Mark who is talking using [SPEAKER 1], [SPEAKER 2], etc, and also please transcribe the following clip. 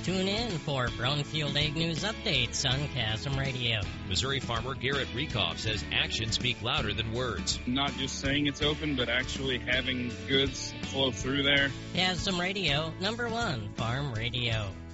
[SPEAKER 1] Tune in for Brownfield Ag News updates on Chasm Radio.
[SPEAKER 2] Missouri farmer Garrett Rekoff says actions speak louder than words.
[SPEAKER 3] Not just saying it's open, but actually having goods flow through there.
[SPEAKER 1] Chasm Radio, #1 farm radio.